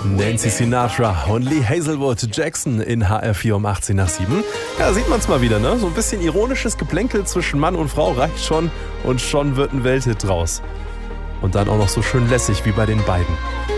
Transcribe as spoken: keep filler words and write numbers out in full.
Nancy Sinatra und Lee Hazelwood Jackson in H R vier um achtzehn nach sieben. Ja, sieht man's mal wieder, ne? So ein bisschen ironisches Geplänkel zwischen Mann und Frau reicht schon und schon wird ein Welthit draus. Und dann auch noch so schön lässig wie bei den beiden.